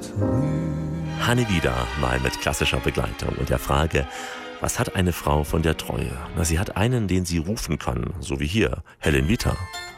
Hanne Wieder mal mit klassischer Begleitung und der Frage, was hat eine Frau von der Treue? Na, sie hat einen, den sie rufen kann, so wie hier, Helen Vita.